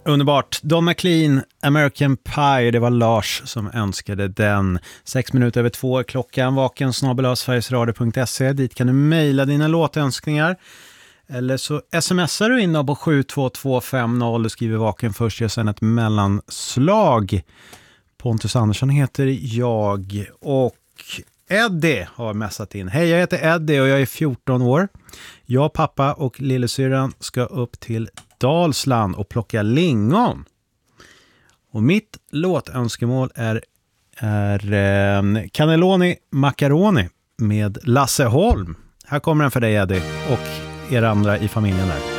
Underbart. Don McLean, American Pie, det var Lars som önskade den. 2:06 är klockan, vaken@sverigesradio.se. Dit kan du mejla dina låtönskningar. Eller så smsar du in på 72250 och skriver vaken först, och sen ett mellanslag. Pontus Andersson heter jag och Eddie har messat in. Hej, jag heter Eddie och jag är 14 år. Jag, pappa och lillasyrran ska upp till Dalsland och plocka lingon. Och mitt låtönskemål är Cannelloni Macaroni med Lasse Holm. Här kommer den för dig, Eddie, och er andra i familjen där.